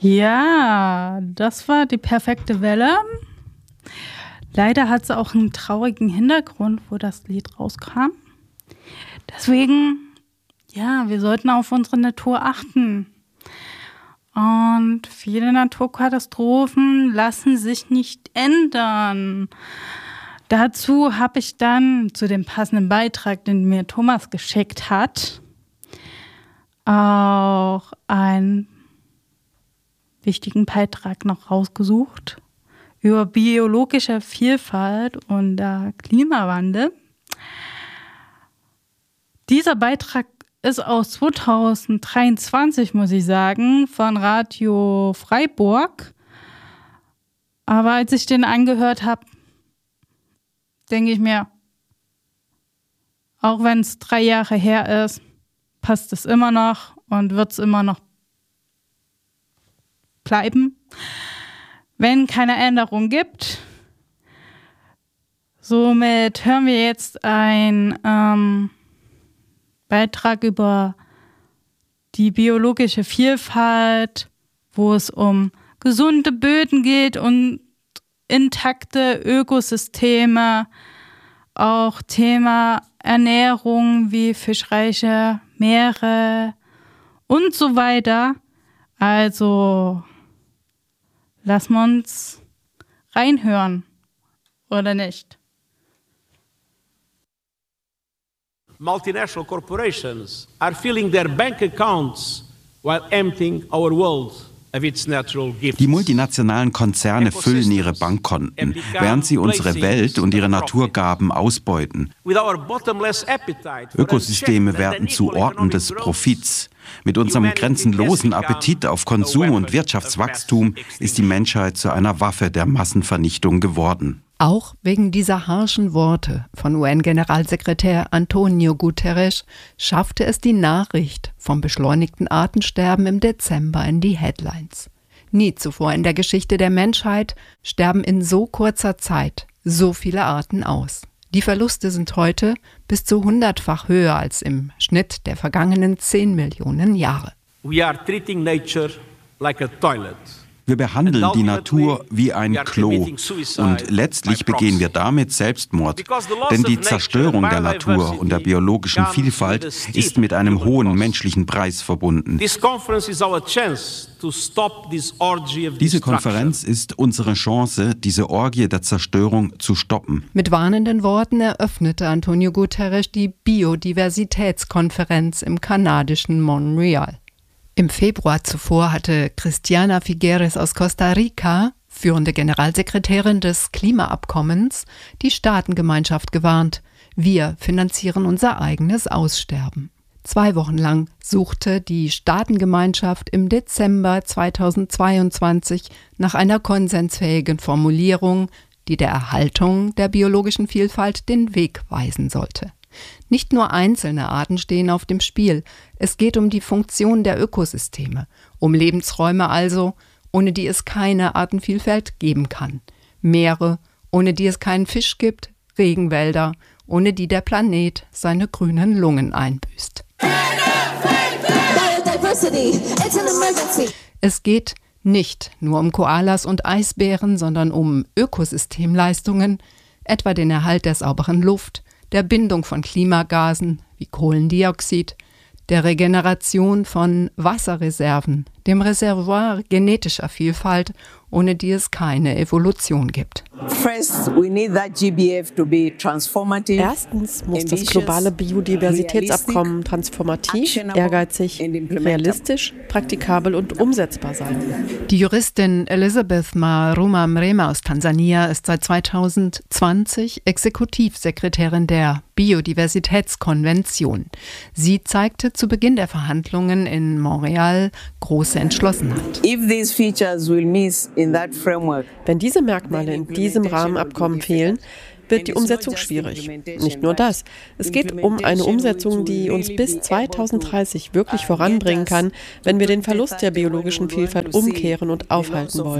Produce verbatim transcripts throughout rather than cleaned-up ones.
Ja, das war die perfekte Welle. Leider hat sie auch einen traurigen Hintergrund, wo das Lied rauskam. Deswegen, ja, wir sollten auf unsere Natur achten. Und viele Naturkatastrophen lassen sich nicht ändern. Dazu habe ich dann zu dem passenden Beitrag, den mir Thomas geschickt hat, auch einen wichtigen Beitrag noch rausgesucht über biologische Vielfalt und äh, Klimawandel. Dieser Beitrag ist aus zweitausenddreiundzwanzig, muss ich sagen, von Radio Freiburg. Aber als ich den angehört habe, denke ich mir, auch wenn es drei Jahre her ist, passt es immer noch und wird es immer noch bleiben, wenn keine Änderung gibt. Somit hören wir jetzt einen ähm, Beitrag über die biologische Vielfalt, wo es um gesunde Böden geht und intakte Ökosysteme, auch Thema Ernährung wie fischreiche Meere und so weiter. Also lassen wir uns reinhören, oder nicht? Multinational corporations are filling their bank accounts while emptying our world of its natural gifts. Die multinationalen Konzerne füllen ihre Bankkonten, während sie unsere Welt und ihre Naturgaben ausbeuten. Ökosysteme werden zu Orten des Profits. Mit unserem grenzenlosen Appetit auf Konsum und Wirtschaftswachstum ist die Menschheit zu einer Waffe der Massenvernichtung geworden. Auch wegen dieser harschen Worte von U N-Generalsekretär Antonio Guterres schaffte es die Nachricht vom beschleunigten Artensterben im Dezember in die Headlines. Nie zuvor in der Geschichte der Menschheit sterben in so kurzer Zeit so viele Arten aus. Die Verluste sind heute bis zu hundertfach höher als im Schnitt der vergangenen zehn Millionen Jahre. We are treating nature like a toilet. Wir behandeln die Natur wie ein Klo und letztlich begehen wir damit Selbstmord. Denn die Zerstörung der Natur und der biologischen Vielfalt ist mit einem hohen menschlichen Preis verbunden. Diese Konferenz ist unsere Chance, diese Orgie der Zerstörung zu stoppen. Mit warnenden Worten eröffnete Antonio Guterres die Biodiversitätskonferenz im kanadischen Montreal. Im Februar zuvor hatte Christiana Figueres aus Costa Rica, führende Generalsekretärin des Klimaabkommens, die Staatengemeinschaft gewarnt: Wir finanzieren unser eigenes Aussterben. Zwei Wochen lang suchte die Staatengemeinschaft im Dezember zweitausendzweiundzwanzig nach einer konsensfähigen Formulierung, die der Erhaltung der biologischen Vielfalt den Weg weisen sollte. Nicht nur einzelne Arten stehen auf dem Spiel. Es geht um die Funktion der Ökosysteme, um Lebensräume also, ohne die es keine Artenvielfalt geben kann. Meere, ohne die es keinen Fisch gibt, Regenwälder, ohne die der Planet seine grünen Lungen einbüßt. Es geht nicht nur um Koalas und Eisbären, sondern um Ökosystemleistungen, etwa den Erhalt der sauberen Luft, der Bindung von Klimagasen wie Kohlendioxid, der Regeneration von Wasserreserven, dem Reservoir genetischer Vielfalt, ohne die es keine Evolution gibt. Erstens muss das globale Biodiversitätsabkommen transformativ, ehrgeizig, realistisch, praktikabel und umsetzbar sein. Die Juristin Elizabeth Maruma Mrema aus Tansania ist seit zweitausendzwanzig Exekutivsekretärin der Biodiversitätskonvention. Sie zeigte zu Beginn der Verhandlungen in Montreal große Entschlossenheit. Wenn diese Merkmale in diesem Rahmenabkommen fehlen, wird die Umsetzung schwierig. Nicht nur das. Es geht um eine Umsetzung, die uns bis zweitausenddreißig wirklich voranbringen kann, wenn wir den Verlust der biologischen Vielfalt umkehren und aufhalten wollen.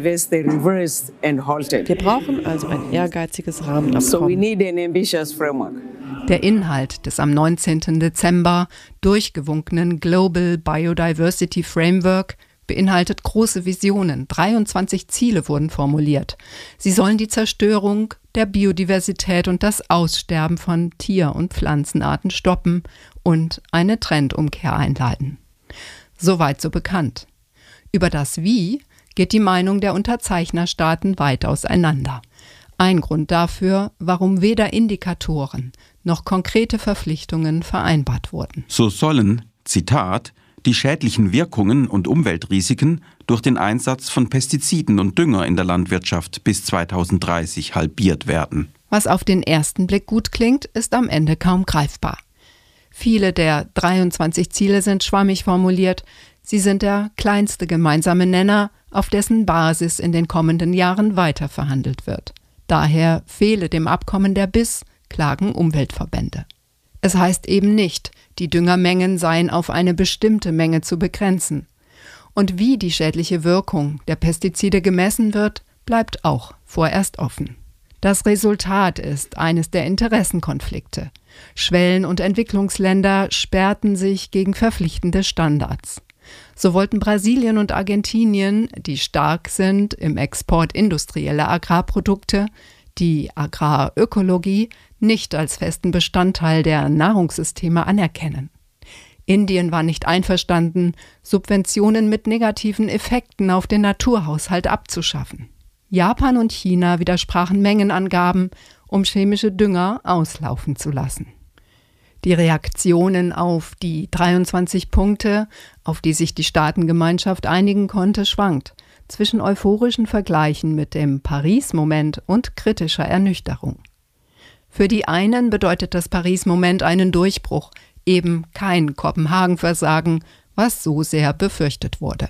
Wir brauchen also ein ehrgeiziges Rahmenabkommen. Der Inhalt des am neunzehnten Dezember durchgewunkenen Global Biodiversity Framework beinhaltet große Visionen. dreiundzwanzig Ziele wurden formuliert. Sie sollen die Zerstörung der Biodiversität und das Aussterben von Tier- und Pflanzenarten stoppen und eine Trendumkehr einleiten. Soweit so bekannt. Über das Wie geht die Meinung der Unterzeichnerstaaten weit auseinander. Ein Grund dafür, warum weder Indikatoren noch konkrete Verpflichtungen vereinbart wurden. So sollen, Zitat, die schädlichen Wirkungen und Umweltrisiken durch den Einsatz von Pestiziden und Dünger in der Landwirtschaft bis zweitausenddreißig halbiert werden. Was auf den ersten Blick gut klingt, ist am Ende kaum greifbar. Viele der dreiundzwanzig Ziele sind schwammig formuliert. Sie sind der kleinste gemeinsame Nenner, auf dessen Basis in den kommenden Jahren weiterverhandelt wird. Daher fehle dem Abkommen der Biss, klagen Umweltverbände. Es heißt eben nicht, die Düngermengen seien auf eine bestimmte Menge zu begrenzen. Und wie die schädliche Wirkung der Pestizide gemessen wird, bleibt auch vorerst offen. Das Resultat ist eines der Interessenkonflikte. Schwellen- und Entwicklungsländer sperrten sich gegen verpflichtende Standards. So wollten Brasilien und Argentinien, die stark sind im Export industrieller Agrarprodukte, die Agrarökologie nicht als festen Bestandteil der Nahrungssysteme anerkennen. Indien war nicht einverstanden, Subventionen mit negativen Effekten auf den Naturhaushalt abzuschaffen. Japan und China widersprachen Mengenangaben, um chemische Dünger auslaufen zu lassen. Die Reaktionen auf die dreiundzwanzig Punkte, auf die sich die Staatengemeinschaft einigen konnte, schwankt zwischen euphorischen Vergleichen mit dem Paris-Moment und kritischer Ernüchterung. Für die einen bedeutet das Paris-Moment einen Durchbruch, eben kein Kopenhagen-Versagen, was so sehr befürchtet wurde.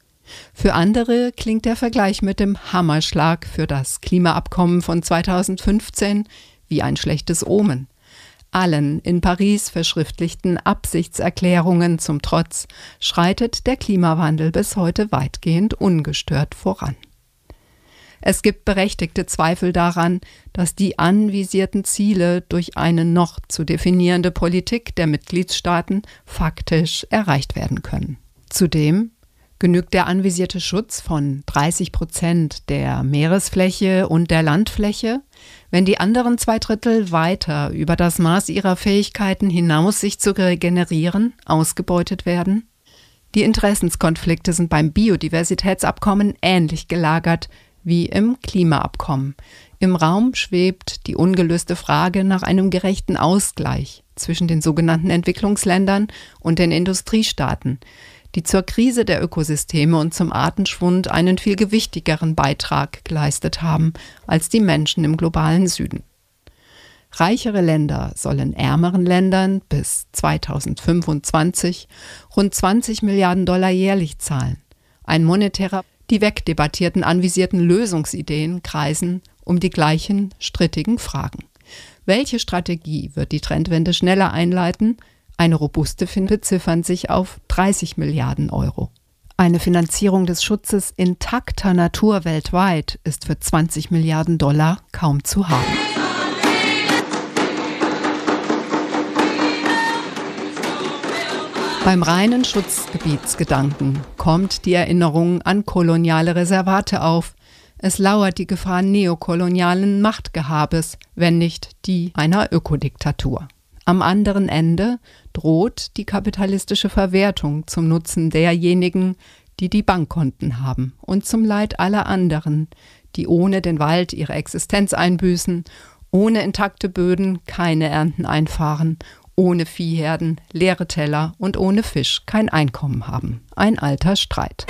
Für andere klingt der Vergleich mit dem Hammerschlag für das Klimaabkommen von zweitausendfünfzehn wie ein schlechtes Omen. Allen in Paris verschriftlichten Absichtserklärungen zum Trotz schreitet der Klimawandel bis heute weitgehend ungestört voran. Es gibt berechtigte Zweifel daran, dass die anvisierten Ziele durch eine noch zu definierende Politik der Mitgliedstaaten faktisch erreicht werden können. Zudem genügt der anvisierte Schutz von dreißig Prozent der Meeresfläche und der Landfläche, wenn die anderen zwei Drittel weiter über das Maß ihrer Fähigkeiten hinaus, sich zu regenerieren, ausgebeutet werden? Die Interessenskonflikte sind beim Biodiversitätsabkommen ähnlich gelagert wie im Klimaabkommen. Im Raum schwebt die ungelöste Frage nach einem gerechten Ausgleich zwischen den sogenannten Entwicklungsländern und den Industriestaaten, die zur Krise der Ökosysteme und zum Artenschwund einen viel gewichtigeren Beitrag geleistet haben als die Menschen im globalen Süden. Reichere Länder sollen ärmeren Ländern bis zweitausendfünfundzwanzig rund zwanzig Milliarden Dollar jährlich zahlen. Ein monetärer, die wegdebattierten anvisierten Lösungsideen kreisen um die gleichen strittigen Fragen. Welche Strategie wird die Trendwende schneller einleiten? Eine robuste beziffern sich auf dreißig Milliarden Euro. Eine Finanzierung des Schutzes intakter Natur weltweit ist für zwanzig Milliarden Dollar kaum zu haben. Beim reinen Schutzgebietsgedanken kommt die Erinnerung an koloniale Reservate auf. Es lauert die Gefahr neokolonialen Machtgehabes, wenn nicht die einer Ökodiktatur. Am anderen Ende droht die kapitalistische Verwertung zum Nutzen derjenigen, die die Bankkonten haben und zum Leid aller anderen, die ohne den Wald ihre Existenz einbüßen, ohne intakte Böden keine Ernten einfahren, ohne Viehherden leere Teller und ohne Fisch kein Einkommen haben. Ein alter Streit.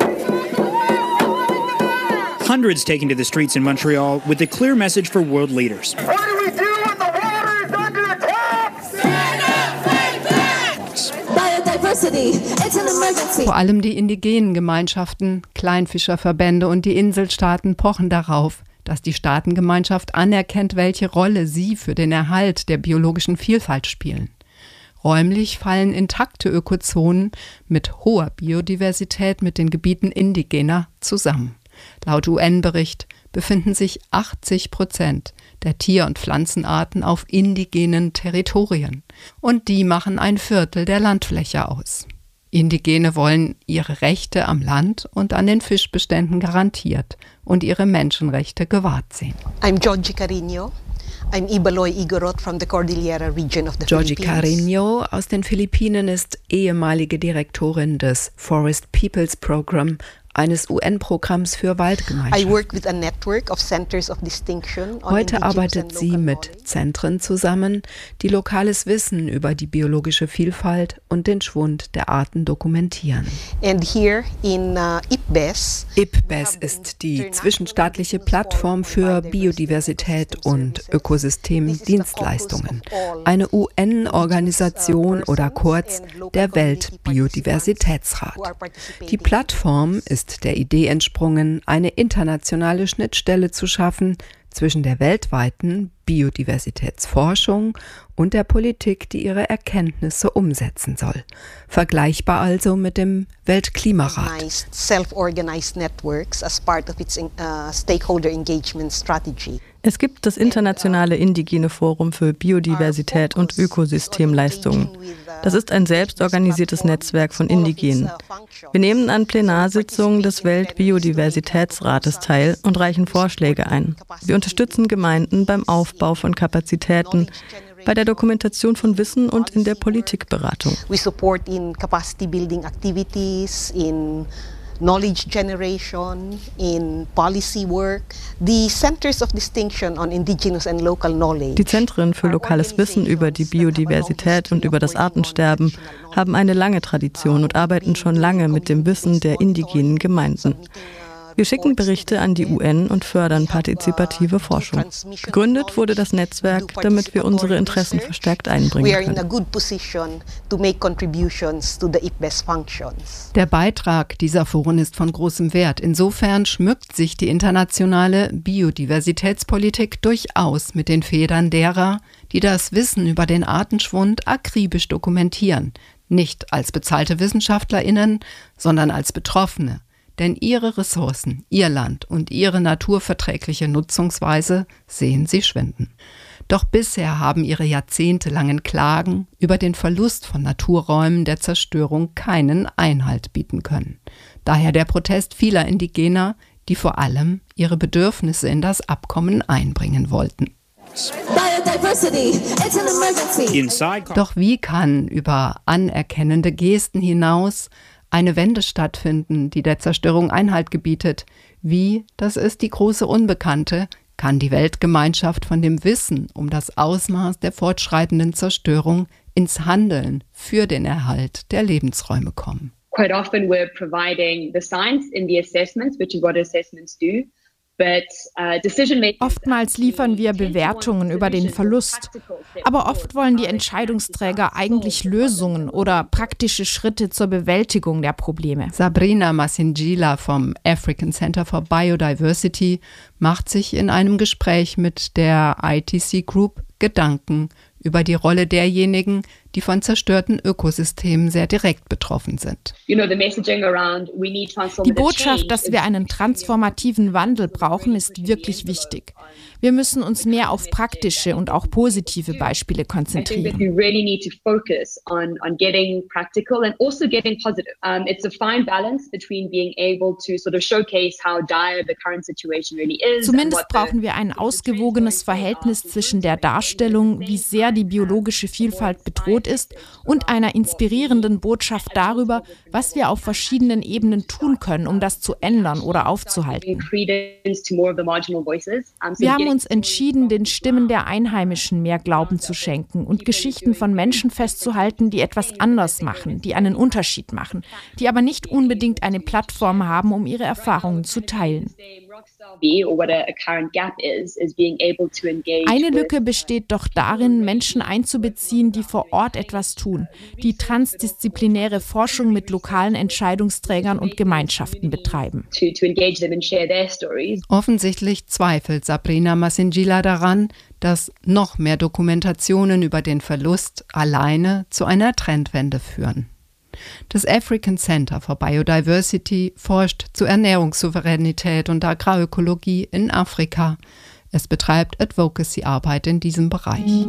Hundreds taking to the streets in Montreal with a clear message for world leaders. What do we do when the water is under attack? Biodiversity, it's an emergency. Vor allem die indigenen Gemeinschaften, Kleinfischerverbände und die Inselstaaten pochen darauf, dass die Staatengemeinschaft anerkennt, welche Rolle sie für den Erhalt der biologischen Vielfalt spielen. Räumlich fallen intakte Ökozonen mit hoher Biodiversität mit den Gebieten indigener zusammen. Laut U N-Bericht befinden sich achtzig Prozent der Tier- und Pflanzenarten auf indigenen Territorien und die machen ein Viertel der Landfläche aus. Indigene wollen ihre Rechte am Land und an den Fischbeständen garantiert und ihre Menschenrechte gewahrt sehen. I'm Georgie Carino. I'm Ibaloy Igorot from the Cordillera region of the Georgie Philippines. Carino aus den Philippinen ist ehemalige Direktorin des Forest Peoples Program, eines U N-Programms für Waldgemeinschaften. Heute arbeitet sie mit Zentren zusammen, die lokales Wissen über die biologische Vielfalt und den Schwund der Arten dokumentieren. And here in uh, I P B E S, I P B E S ist die zwischenstaatliche Plattform für Biodiversität und Ökosystemdienstleistungen, eine U N-Organisation oder kurz der Weltbiodiversitätsrat. Die Plattform ist der Idee entsprungen, eine internationale Schnittstelle zu schaffen zwischen der weltweiten Biodiversitätsforschung und der Politik, die ihre Erkenntnisse umsetzen soll. Vergleichbar also mit dem Weltklimarat. self-organized networks as part of its uh, stakeholder engagement strategy. Es gibt das Internationale Indigene Forum für Biodiversität und Ökosystemleistungen. Das ist ein selbstorganisiertes Netzwerk von Indigenen. Wir nehmen an Plenarsitzungen des Weltbiodiversitätsrates teil und reichen Vorschläge ein. Wir unterstützen Gemeinden beim Aufbau von Kapazitäten, bei der Dokumentation von Wissen und in der Politikberatung. We support in capacity building activities, in knowledge generation, in policy work. The Centers of Distinction on Indigenous and Local Knowledge. Die Zentren für lokales Wissen über die Biodiversität und über das Artensterben haben eine lange Tradition und arbeiten schon lange mit dem Wissen der indigenen Gemeinden. Wir schicken Berichte an die U N und fördern partizipative Forschung. Gegründet wurde das Netzwerk, damit wir unsere Interessen verstärkt einbringen können. Der Beitrag dieser Foren ist von großem Wert. Insofern schmückt sich die internationale Biodiversitätspolitik durchaus mit den Federn derer, die das Wissen über den Artenschwund akribisch dokumentieren. Nicht als bezahlte WissenschaftlerInnen, sondern als Betroffene. Denn ihre Ressourcen, ihr Land und ihre naturverträgliche Nutzungsweise sehen sie schwinden. Doch bisher haben ihre jahrzehntelangen Klagen über den Verlust von Naturräumen der Zerstörung keinen Einhalt bieten können. Daher der Protest vieler Indigener, die vor allem ihre Bedürfnisse in das Abkommen einbringen wollten. Biodiversity, it's an emergency. Doch wie kann über anerkennende Gesten hinaus eine Wende stattfinden, die der Zerstörung Einhalt gebietet? Wie, das ist die große Unbekannte, kann die Weltgemeinschaft von dem Wissen um das Ausmaß der fortschreitenden Zerstörung ins Handeln für den Erhalt der Lebensräume kommen? Quite often we're providing the science in the assessments, which is what assessments do. Oftmals liefern wir Bewertungen über den Verlust, aber oft wollen die Entscheidungsträger eigentlich Lösungen oder praktische Schritte zur Bewältigung der Probleme. Sabrina Masingila vom African Center for Biodiversity macht sich in einem Gespräch mit der I T C Group Gedanken über die Rolle derjenigen, die von zerstörten Ökosystemen sehr direkt betroffen sind. Die Botschaft, dass wir einen transformativen Wandel brauchen, ist wirklich wichtig. Wir müssen uns mehr auf praktische und auch positive Beispiele konzentrieren. Zumindest brauchen wir ein ausgewogenes Verhältnis zwischen der Darstellung, wie sehr die biologische Vielfalt bedroht ist, und einer inspirierenden Botschaft darüber, was wir auf verschiedenen Ebenen tun können, um das zu ändern oder aufzuhalten. Wir haben uns entschieden, den Stimmen der Einheimischen mehr Glauben zu schenken und Geschichten von Menschen festzuhalten, die etwas anders machen, die einen Unterschied machen, die aber nicht unbedingt eine Plattform haben, um ihre Erfahrungen zu teilen. Eine Lücke besteht doch darin, Menschen einzubeziehen, die vor Ort etwas tun, die transdisziplinäre Forschung mit lokalen Entscheidungsträgern und Gemeinschaften betreiben. Offensichtlich zweifelt Sabrina Masingila daran, dass noch mehr Dokumentationen über den Verlust alleine zu einer Trendwende führen. Das African Center for Biodiversity forscht zu Ernährungssouveränität und Agrarökologie in Afrika. Es betreibt Advocacy-Arbeit in diesem Bereich.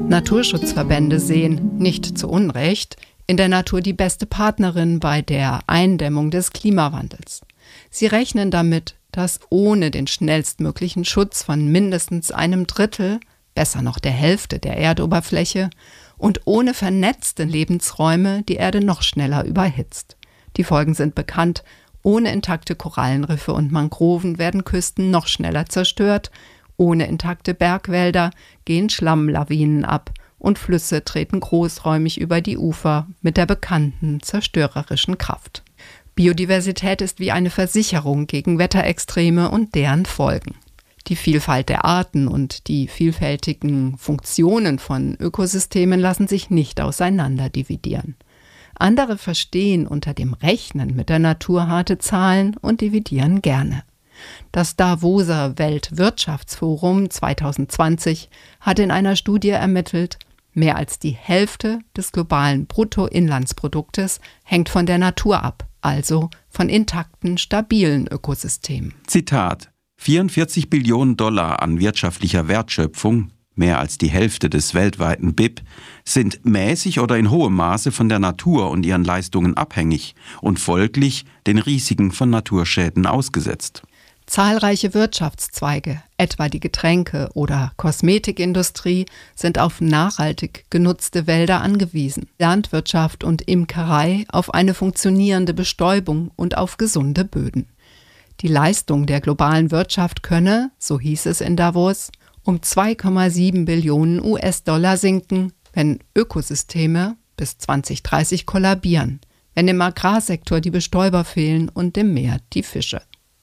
Naturschutzverbände sehen, nicht zu Unrecht, in der Natur die beste Partnerin bei der Eindämmung des Klimawandels. Sie rechnen damit, dass ohne den schnellstmöglichen Schutz von mindestens einem Drittel, besser noch der Hälfte der Erdoberfläche, und ohne vernetzte Lebensräume die Erde noch schneller überhitzt. Die Folgen sind bekannt. Ohne intakte Korallenriffe und Mangroven werden Küsten noch schneller zerstört. Ohne intakte Bergwälder gehen Schlammlawinen ab und Flüsse treten großräumig über die Ufer mit der bekannten zerstörerischen Kraft. Biodiversität ist wie eine Versicherung gegen Wetterextreme und deren Folgen. Die Vielfalt der Arten und die vielfältigen Funktionen von Ökosystemen lassen sich nicht auseinander dividieren. Andere verstehen unter dem Rechnen mit der Natur harte Zahlen und dividieren gerne. Das Davoser Weltwirtschaftsforum zwanzig zwanzig hat in einer Studie ermittelt, mehr als die Hälfte des globalen Bruttoinlandsproduktes hängt von der Natur ab, also von intakten, stabilen Ökosystemen. Zitat: vierundvierzig Billionen Dollar an wirtschaftlicher Wertschöpfung, mehr als die Hälfte des weltweiten B I P, sind mäßig oder in hohem Maße von der Natur und ihren Leistungen abhängig und folglich den Risiken von Naturschäden ausgesetzt. Zahlreiche Wirtschaftszweige, etwa die Getränke- oder Kosmetikindustrie, sind auf nachhaltig genutzte Wälder angewiesen, Landwirtschaft und Imkerei auf eine funktionierende Bestäubung und auf gesunde Böden. Die Leistung der globalen Wirtschaft könne, so hieß es in Davos, um zwei Komma sieben Billionen U S-Dollar sinken, wenn Ökosysteme bis zwanzig dreißig kollabieren, wenn im Agrarsektor die Bestäuber fehlen und im Meer die Fische.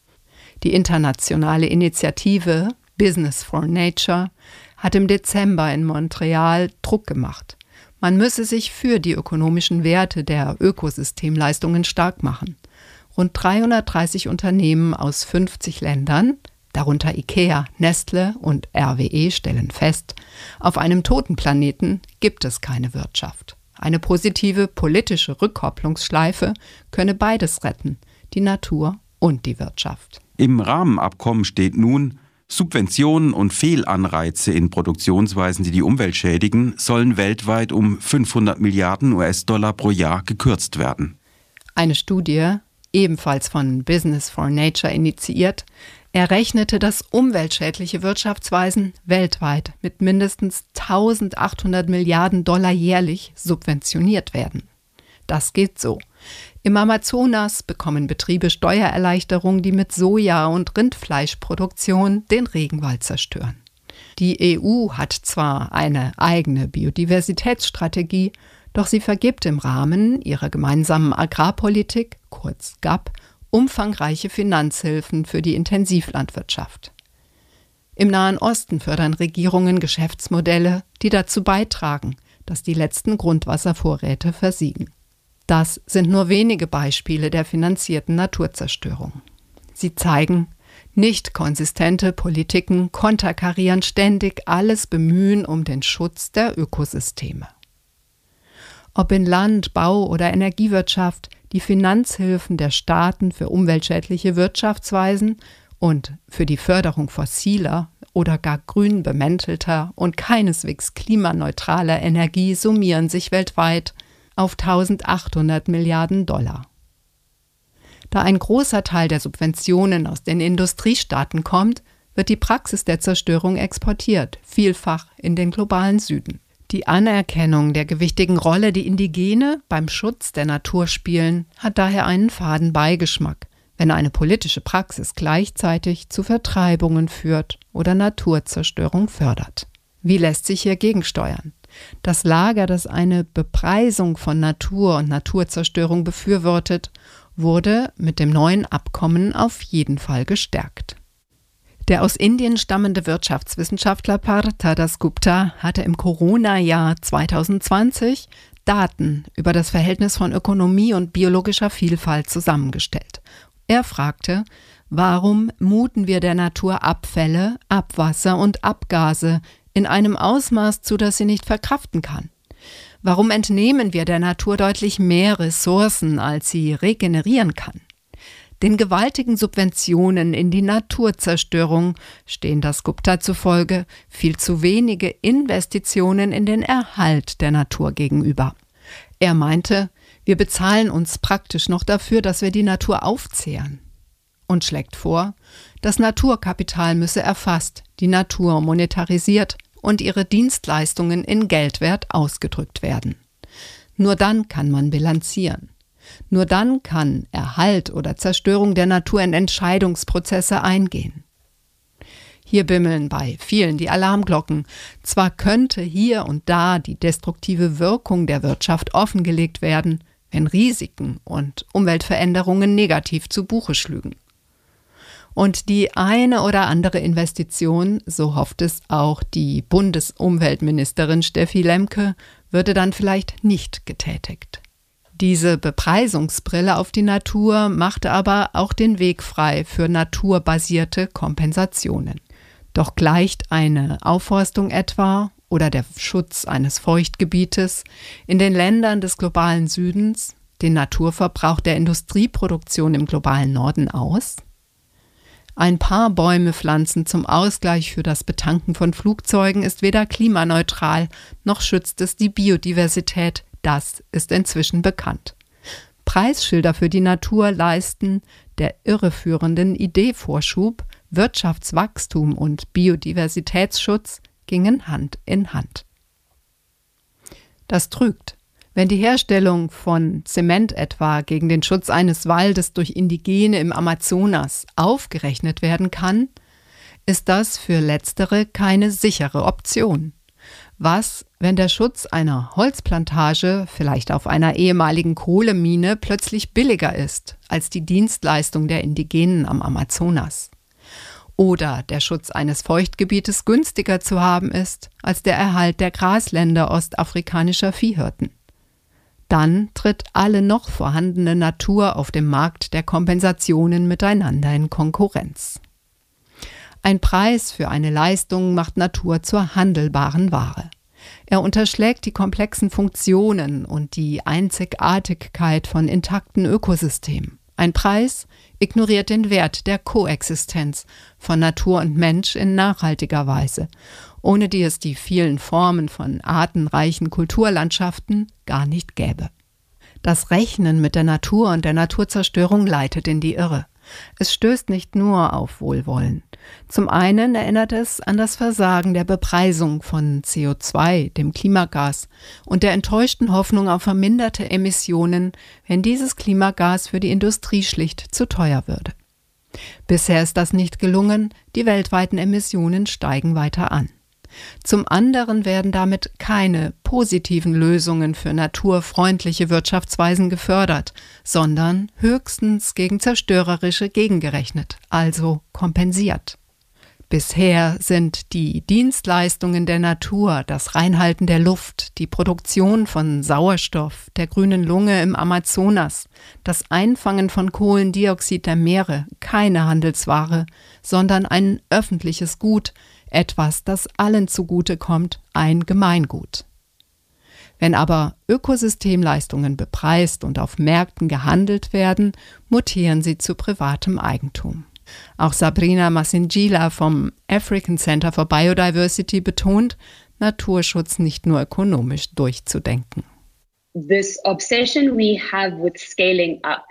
Die internationale Initiative Business for Nature hat im Dezember in Montreal Druck gemacht. Man müsse sich für die ökonomischen Werte der Ökosystemleistungen stark machen. Rund dreihundertdreißig Unternehmen aus fünfzig Ländern, darunter IKEA, Nestle und R W E, stellen fest, auf einem toten Planeten gibt es keine Wirtschaft. Eine positive politische Rückkopplungsschleife könne beides retten, die Natur und die Wirtschaft. Im Rahmenabkommen steht nun, Subventionen und Fehlanreize in Produktionsweisen, die die Umwelt schädigen, sollen weltweit um fünfhundert Milliarden U S-Dollar pro Jahr gekürzt werden. Eine Studie, ebenfalls von Business for Nature initiiert, errechnete, dass umweltschädliche Wirtschaftsweisen weltweit mit mindestens eintausendachthundert Milliarden Dollar jährlich subventioniert werden. Das geht so. Im Amazonas bekommen Betriebe Steuererleichterungen, die mit Soja- und Rindfleischproduktion den Regenwald zerstören. Die E U hat zwar eine eigene Biodiversitätsstrategie, doch sie vergibt im Rahmen ihrer gemeinsamen Agrarpolitik, kurz G A P, umfangreiche Finanzhilfen für die Intensivlandwirtschaft. Im Nahen Osten fördern Regierungen Geschäftsmodelle, die dazu beitragen, dass die letzten Grundwasservorräte versiegen. Das sind nur wenige Beispiele der finanzierten Naturzerstörung. Sie zeigen, nicht konsistente Politiken konterkarieren ständig alles Bemühen um den Schutz der Ökosysteme. Ob in Land-, Bau- oder Energiewirtschaft, die Finanzhilfen der Staaten für umweltschädliche Wirtschaftsweisen und für die Förderung fossiler oder gar grün bemäntelter und keineswegs klimaneutraler Energie summieren sich weltweit auf eintausendachthundert Milliarden Dollar. Da ein großer Teil der Subventionen aus den Industriestaaten kommt, wird die Praxis der Zerstörung exportiert, vielfach in den globalen Süden. Die Anerkennung der gewichtigen Rolle, die Indigene beim Schutz der Natur spielen, hat daher einen faden Beigeschmack, wenn eine politische Praxis gleichzeitig zu Vertreibungen führt oder Naturzerstörung fördert. Wie lässt sich hier gegensteuern? Das Lager, das eine Bepreisung von Natur und Naturzerstörung befürwortet, wurde mit dem neuen Abkommen auf jeden Fall gestärkt. Der aus Indien stammende Wirtschaftswissenschaftler Partha Dasgupta hatte im Corona-Jahr zwanzig zwanzig Daten über das Verhältnis von Ökonomie und biologischer Vielfalt zusammengestellt. Er fragte, warum muten wir der Natur Abfälle, Abwasser und Abgase in einem Ausmaß zu, das sie nicht verkraften kann? Warum entnehmen wir der Natur deutlich mehr Ressourcen, als sie regenerieren kann? Den gewaltigen Subventionen in die Naturzerstörung stehen das Gupta zufolge viel zu wenige Investitionen in den Erhalt der Natur gegenüber. Er meinte, wir bezahlen uns praktisch noch dafür, dass wir die Natur aufzehren. Und schlägt vor, das Naturkapital müsse erfasst, die Natur monetarisiert und ihre Dienstleistungen in Geldwert ausgedrückt werden. Nur dann kann man bilanzieren. Nur dann kann Erhalt oder Zerstörung der Natur in Entscheidungsprozesse eingehen. Hier bimmeln bei vielen die Alarmglocken. Zwar könnte hier und da die destruktive Wirkung der Wirtschaft offengelegt werden, wenn Risiken und Umweltveränderungen negativ zu Buche schlügen. Und die eine oder andere Investition, so hofft es auch die Bundesumweltministerin Steffi Lemke, würde dann vielleicht nicht getätigt. Diese Bepreisungsbrille auf die Natur machte aber auch den Weg frei für naturbasierte Kompensationen. Doch gleicht eine Aufforstung etwa oder der Schutz eines Feuchtgebietes in den Ländern des globalen Südens den Naturverbrauch der Industrieproduktion im globalen Norden aus? Ein paar Bäume pflanzen zum Ausgleich für das Betanken von Flugzeugen ist weder klimaneutral, noch schützt es die Biodiversität. Das ist inzwischen bekannt. Preisschilder für die Natur leisten der irreführenden Idee Vorschub, Wirtschaftswachstum und Biodiversitätsschutz gingen Hand in Hand. Das trügt. Wenn die Herstellung von Zement etwa gegen den Schutz eines Waldes durch Indigene im Amazonas aufgerechnet werden kann, ist das für Letztere keine sichere Option. Was, wenn der Schutz einer Holzplantage, vielleicht auf einer ehemaligen Kohlemine, plötzlich billiger ist als die Dienstleistung der Indigenen am Amazonas? Oder der Schutz eines Feuchtgebietes günstiger zu haben ist als der Erhalt der Grasländer ostafrikanischer Viehhirten? Dann tritt alle noch vorhandene Natur auf dem Markt der Kompensationen miteinander in Konkurrenz. Ein Preis für eine Leistung macht Natur zur handelbaren Ware. Er unterschlägt die komplexen Funktionen und die Einzigartigkeit von intakten Ökosystemen. Ein Preis ignoriert den Wert der Koexistenz von Natur und Mensch in nachhaltiger Weise, ohne die es die vielen Formen von artenreichen Kulturlandschaften gar nicht gäbe. Das Rechnen mit der Natur und der Naturzerstörung leitet in die Irre. Es stößt nicht nur auf Wohlwollen. Zum einen erinnert es an das Versagen der Bepreisung von C O zwei, dem Klimagas, und der enttäuschten Hoffnung auf verminderte Emissionen, wenn dieses Klimagas für die Industrie schlicht zu teuer würde. Bisher ist das nicht gelungen, die weltweiten Emissionen steigen weiter an. Zum anderen werden damit keine positiven Lösungen für naturfreundliche Wirtschaftsweisen gefördert, sondern höchstens gegen zerstörerische gegengerechnet, also kompensiert. Bisher sind die Dienstleistungen der Natur, das Reinhalten der Luft, die Produktion von Sauerstoff, der grünen Lunge im Amazonas, das Einfangen von Kohlendioxid der Meere keine Handelsware, sondern ein öffentliches Gut, etwas, das allen zugutekommt, ein Gemeingut. Wenn aber Ökosystemleistungen bepreist und auf Märkten gehandelt werden, mutieren sie zu privatem Eigentum. Auch Sabrina Masingila vom African Center for Biodiversity betont, Naturschutz nicht nur ökonomisch durchzudenken. This obsession we have with scaling up.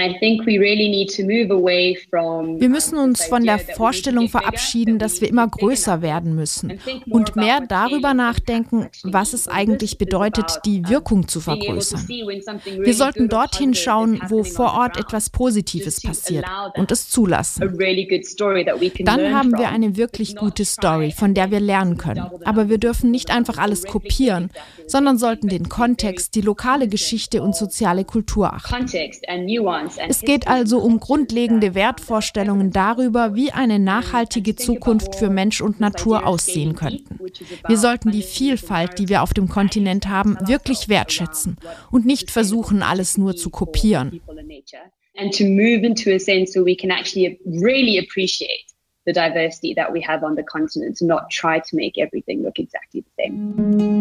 Wir müssen uns von der Vorstellung verabschieden, dass wir immer größer werden müssen und mehr darüber nachdenken, was es eigentlich bedeutet, die Wirkung zu vergrößern. Wir sollten dorthin schauen, wo vor Ort etwas Positives passiert und es zulassen. Dann haben wir eine wirklich gute Story, von der wir lernen können. Aber wir dürfen nicht einfach alles kopieren, sondern sollten den Kontext, die lokale Geschichte und soziale Kultur achten. Es geht also um grundlegende Wertvorstellungen darüber, wie eine nachhaltige Zukunft für Mensch und Natur aussehen könnten. Wir sollten die Vielfalt, die wir auf dem Kontinent haben, wirklich wertschätzen und nicht versuchen, alles nur zu kopieren. And to move into a sense where we can actually really appreciate the diversity that we have on the continent and not try to make everything look exactly the same.